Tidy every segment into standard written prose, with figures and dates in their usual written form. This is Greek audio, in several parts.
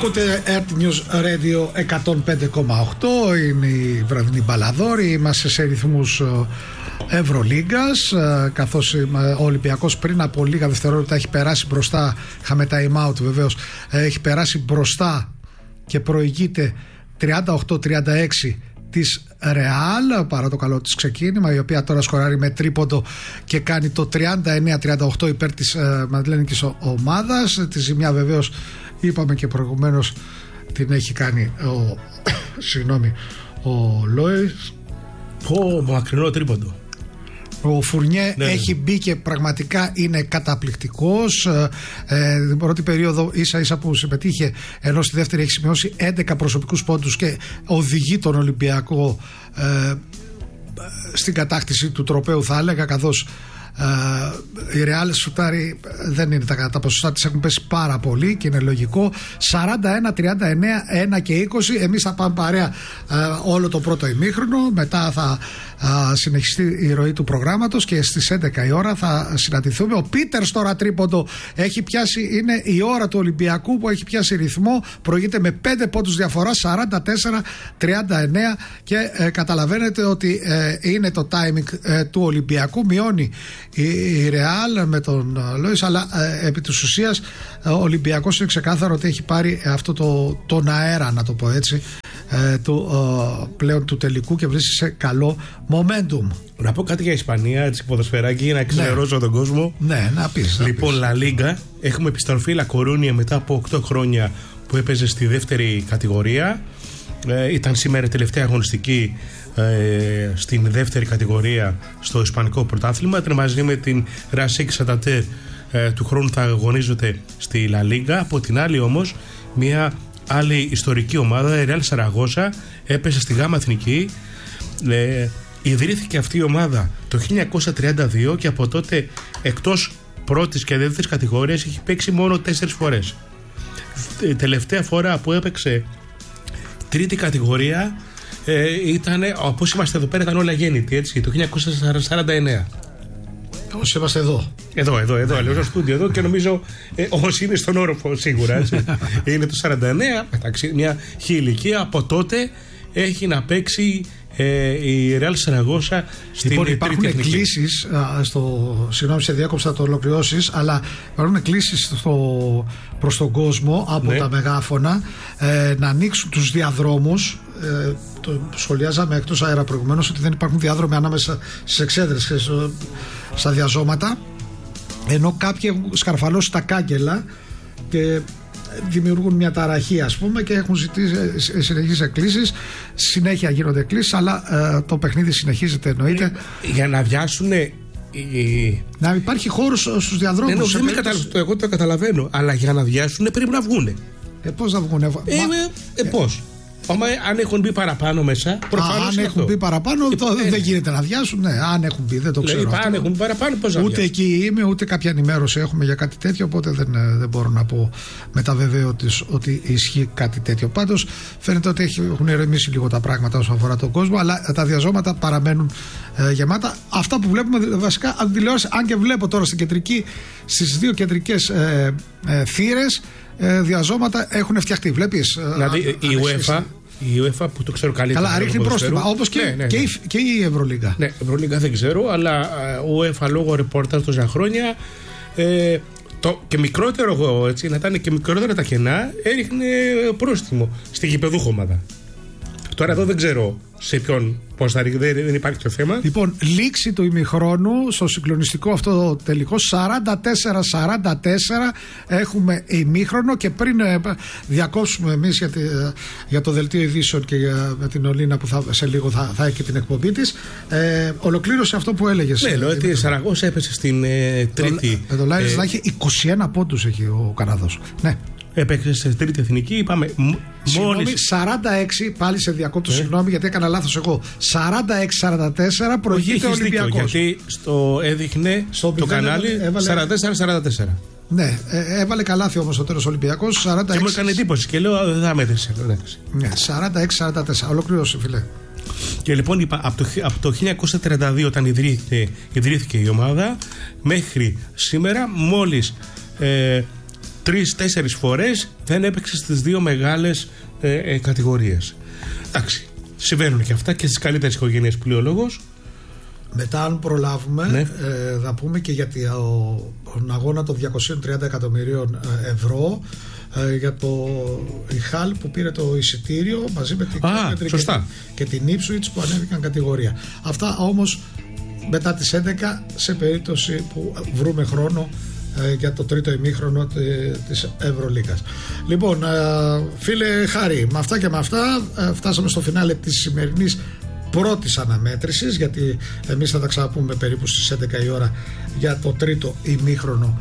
Ακούτε Earth News Radio 105,8. Είναι η βραδινή μπαλαδόρη. Είμαστε σε ρυθμούς Ευρωλίγκας, καθώς ο Ολυμπιακός πριν από λίγα δευτερόλεπτα έχει περάσει μπροστά. Είχαμε time out βεβαίως. Έχει περάσει μπροστά και προηγείται 38-36 της Ρεάλ, παρά το καλό της ξεκίνημα, η οποία τώρα σκοράρει με τρίποντο και κάνει το 39-38 υπέρ της μαδλένικης ομάδας. Τη ζημιά βεβαίως είπαμε και προηγουμένως την έχει κάνει ο Λόις. Μακρινό τρίποντο. Ο Φουρνιέ έχει μπει και πραγματικά είναι καταπληκτικός. Την πρώτη περίοδο ίσα ίσα που συμμετείχε, ενώ στη δεύτερη έχει σημειώσει 11 προσωπικούς πόντους και οδηγεί τον Ολυμπιακό στην κατάκτηση του τροπαίου, θα έλεγα, καθώς η Ρεάλ σουτάρει, δεν είναι τα ποσοστά της έχουν πέσει πάρα πολύ και είναι λογικό. 41, 39, 1 και 20. Εμείς θα πάμε παρέα όλο το πρώτο ημίχρονο. Μετά θα συνεχιστεί η ροή του προγράμματος και στις 11 η ώρα θα συναντηθούμε. Ο Πίτερς τώρα τρίποντο έχει πιάσει, είναι η ώρα του Ολυμπιακού που έχει πιάσει ρυθμό, προηγείται με 5 πόντους διαφορά, 44-39 και καταλαβαίνετε ότι είναι το timing του Ολυμπιακού. Μειώνει η Ρεάλ με τον Λόις, αλλά επί της ουσίας ο Ολυμπιακός είναι ξεκάθαρο ότι έχει πάρει αυτό τον αέρα, να το πω έτσι, πλέον του τελικού και βρίσκει σε καλό momentum. Να πω κάτι για Ισπανία, έτσι ποδοσφαιράκι, για να ξενερώσω τον κόσμο. Ναι, να πεις. Λοιπόν, La Liga, έχουμε επιστροφή La Coruña μετά από 8 χρόνια που έπαιζε στη δεύτερη κατηγορία. Ήταν σήμερα τελευταία αγωνιστική στην δεύτερη κατηγορία στο Ισπανικό πρωτάθλημα. Ήταν μαζί με την Racing Santander, του χρόνου θα αγωνίζονται στη La Liga. Από την άλλη όμως, μια άλλη ιστορική ομάδα, η Real Saragossa, έπεσε στη Γάμα Εθνική. Ιδρύθηκε αυτή η ομάδα το 1932 και από τότε εκτός πρώτης και δεύτερης κατηγορίας έχει παίξει μόνο 4 φορές. Η τελευταία φορά που έπαιξε τρίτη κατηγορία ήταν, όπως είμαστε εδώ πέρα, ήταν όλα γέννητοι, έτσι, το 1949. Όσοι είμαστε εδώ. Εδώ, λέω στο στούντιο εδώ και νομίζω όσοι είναι στον όροφο σίγουρα, έτσι. Είναι το 49, μεταξύ μια ηλικία. Από τότε έχει να παίξει η Real Saragossa στην λοιπόν, τρίτη υπάρχουν εκκλήσεις συγγνώμη σε διάκοψα, θα το ολοκληρώσεις, αλλά υπάρχουν εκκλήσεις προς τον κόσμο από τα μεγάφωνα να ανοίξουν τους διαδρόμους. Το σχολιάζαμε εκτός αέρα προηγουμένως ότι δεν υπάρχουν διάδρομοι ανάμεσα στις εξέδρες και στα διαζώματα, ενώ κάποιοι έχουν σκαρφαλώσει τα κάγκελα και δημιουργούν μια ταραχή, ας πούμε, και έχουν ζητήσει συνεχείς εκκλήσεις. Συνέχεια γίνονται εκκλήσεις, αλλά το παιχνίδι συνεχίζεται, εννοείται. Για να αδειάσουν να υπάρχει χώρος στους διαδρόμους. Εγώ το καταλαβαίνω, αλλά για να αδειάσουν πρέπει να βγούνε. Πώς να βγούνε? Πώς? Αν έχουν μπει παραπάνω μέσα, προφανώς. Αν έχουν μπει παραπάνω, δεν γίνεται να αδειάσουν. Ναι, αν έχουν μπει, δεν το ξέρω. Αν έχουν μπει παραπάνω, πώς να αδειάσουν? Ούτε εκεί είμαι, ούτε κάποια ενημέρωση έχουμε για κάτι τέτοιο, οπότε δεν μπορώ να πω με τα βεβαίωτης ότι ισχύει κάτι τέτοιο. Πάντως, φαίνεται ότι έχουν ηρεμήσει λίγο τα πράγματα όσον αφορά τον κόσμο, αλλά τα διαζώματα παραμένουν γεμάτα. Αυτά που βλέπουμε βασικά από τηλεόραση, αν και βλέπω τώρα στις δύο κεντρικές θύρες διαζώματα έχουν φτιαχτεί. Βλέπεις? Δηλαδή η UEFA που το ξέρω καλύτερα. Καλά, ρίχνει πρόστιμα, όπως και η Ευρωλίγκα. Ναι, Ευρωλίγκα δεν ξέρω, αλλά UEFA λόγω ρεπορτάζ τόσα χρόνια και μικρότερο, έτσι, να ήταν και μικρότερα τα κενά, έριχνε πρόστιμο στη γηπεδούχο ομάδα. Τώρα εδώ δεν ξέρω σε ποιον, πώς θα ρίχνει, δεν υπάρχει το θέμα. Λοιπόν, λήξη του ημιχρόνου στο συγκλονιστικό αυτό τελικό, 44-44 έχουμε ημίχρονο, και πριν διακόψουμε εμείς για το δελτίο ειδήσεων και με την Ολίνα που σε λίγο θα έχει και την εκπομπή της, ολοκλήρωσε αυτό που έλεγες. Ναι, λέω ότι η Σαραγώσα έπεσε στην τρίτη. Το Λάιρες να έχει 21 πόντους έχει ο Καναδός. Ναι. Έπαιξε σε τρίτη εθνική, είπαμε. Συγγνώμη, 46, πάλι σε διακόπτω, συγγνώμη γιατί έκανα λάθος εγώ. 46-44 προηγείται ο Ολυμπιακός. Γιατί έδειχνε το κανάλι 44-44. Ναι, έβαλε καλάθι όμως ο τέλος Ολυμπιακός. Και μου έκανε εντύπωση και λέω δεν μέτρησε. Ναι, 46-44. Ολοκλήρωσε, φίλε. Και λοιπόν από το 1932 όταν ιδρύθηκε η ομάδα μέχρι σήμερα, μόλις 3-4 φορές δεν έπαιξε στις δύο μεγάλες κατηγορίες. Εντάξει, συμβαίνουν και αυτά και στις καλύτερες οικογένειες που λέει ο λόγος. Μετά, αν προλάβουμε, θα πούμε και για τον αγώνα των 230 εκατομμυρίων ευρώ για το Ιχάλ που πήρε το εισιτήριο μαζί με την και την Ipswich που ανέβηκαν κατηγορία. Αυτά όμως μετά τις 11, σε περίπτωση που βρούμε χρόνο για το τρίτο ημίχρονο της Ευρωλίγκας. Λοιπόν, φίλε Χάρη, με αυτά και με αυτά φτάσαμε στο φινάλε της σημερινής πρώτης αναμέτρησης, γιατί εμείς θα τα ξαναπούμε περίπου στις 11 η ώρα για το τρίτο ημίχρονο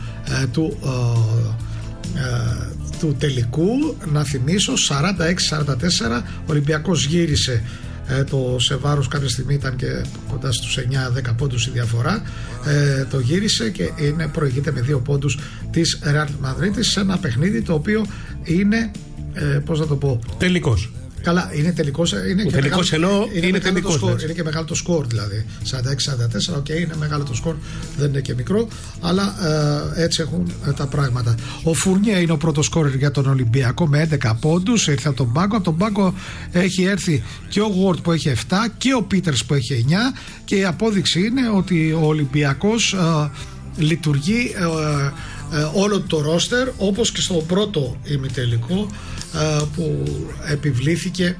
του τελικού. Να θυμίσω, 46-44 ο Ολυμπιακός γύρισε το σε βάρος, κάποια στιγμή ήταν και κοντά στους 9-10 πόντους η διαφορά, το γύρισε και προηγείται με 2 πόντους της Real Madrid σε ένα παιχνίδι το οποίο είναι, πώς να το πω, τελικός. Καλά, είναι τελικός. Είναι και μεγάλο το σκορ, δηλαδή 46-44, είναι μεγάλο το σκορ, δεν είναι και μικρό, αλλά έτσι έχουν τα πράγματα. Ο Φουρνιέ είναι ο πρώτος σκόρερ για τον Ολυμπιακό με 11 πόντους, ήρθε από τον πάγκο. Από τον πάγκο έχει έρθει και ο Γουόρτ που έχει 7 και ο Πίτερς που έχει 9, και η απόδειξη είναι ότι ο Ολυμπιακός λειτουργεί όλο το ρόστερ όπως και στο πρώτο ημιτελικό που επιβλήθηκε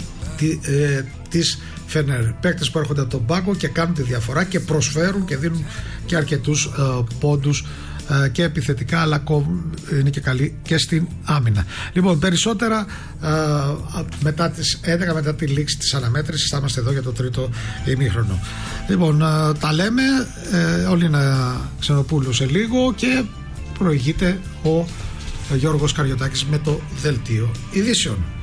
της Φενέρ. Παίκτες που έρχονται από τον πάγκο και κάνουν τη διαφορά και προσφέρουν και δίνουν και αρκετούς πόντους και επιθετικά, αλλά είναι και καλή και στην άμυνα. Λοιπόν, περισσότερα μετά τις 11, μετά τη λήξη της αναμέτρησης, θα είμαστε εδώ για το τρίτο ημίχρονο. Λοιπόν, τα λέμε όλοι να Ξενοπούλου σε λίγο και προηγείται ο Γιώργος Καριωτάκης με το Δελτίο Ειδήσεων.